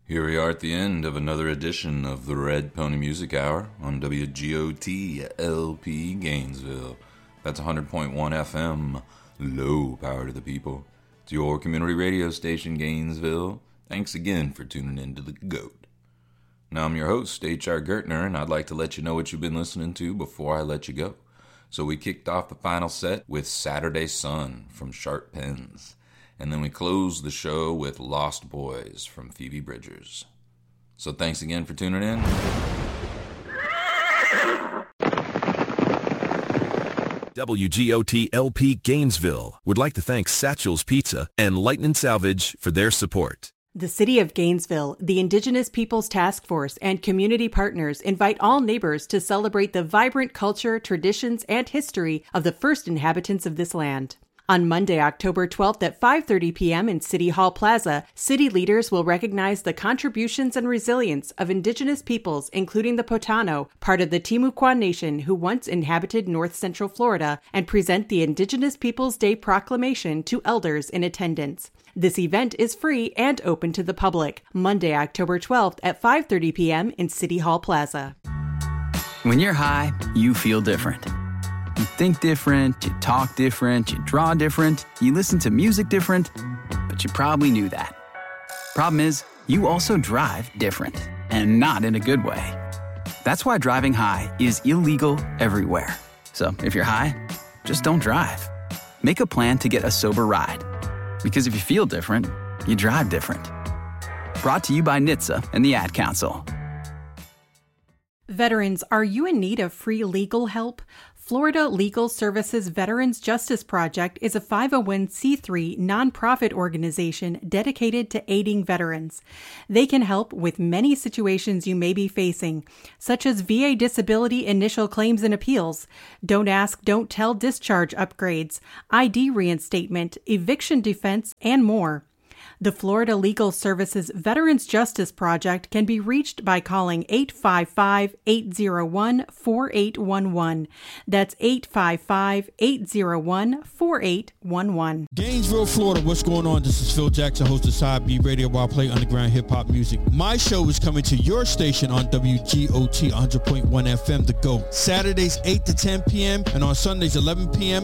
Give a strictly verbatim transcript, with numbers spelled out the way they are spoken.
Here we are at the end of another edition of the Red Pony Music Hour on W G O T L P Gainesville. That's one hundred point one F M, low power to the people. It's your community radio station, Gainesville. Thanks again for tuning in to The GOAT. Now, I'm your host, H R Gertner, and I'd like to let you know what you've been listening to before I let you go. So we kicked off the final set with Saturday Sun from Sharp Pens. And then we closed the show with Lost Boys from Phoebe Bridgers. So thanks again for tuning in. W G O T L P Gainesville would like to thank Satchel's Pizza and Lightning Salvage for their support. The City of Gainesville, the Indigenous Peoples Task Force, and community partners invite all neighbors to celebrate the vibrant culture, traditions, and history of the first inhabitants of this land. On Monday, October twelfth at five thirty p.m. in City Hall Plaza, city leaders will recognize the contributions and resilience of Indigenous peoples, including the Potano, part of the Timucua Nation who once inhabited north central Florida, and present the Indigenous Peoples Day Proclamation to elders in attendance. This event is free and open to the public. Monday, October twelfth at five thirty p.m. in City Hall Plaza. When you're high, you feel different. You think different, you talk different, you draw different, you listen to music different, but you probably knew that. Problem is, you also drive different, and not in a good way. That's why driving high is illegal everywhere. So if you're high, just don't drive. Make a plan to get a sober ride. Because if you feel different, you drive different. Brought to you by N H T S A and the Ad Council. Veterans, are you in need of free legal help? Florida Legal Services Veterans Justice Project is a five oh one c three nonprofit organization dedicated to aiding veterans. They can help with many situations you may be facing, such as V A disability initial claims and appeals, don't ask, don't tell discharge upgrades, I D reinstatement, eviction defense, and more. The Florida Legal Services Veterans Justice Project can be reached by calling eight five five, eight oh one, four eight one one. That's eight five five, eight oh one, four eight one one. Gainesville, Florida, what's going on? This is Phil Jackson, host of Side B Radio, where I play underground hip-hop music. My show is coming to your station on W G O T one hundred point one F M, The GOAT. Saturdays, eight to ten p.m., and on Sundays, eleven p.m.,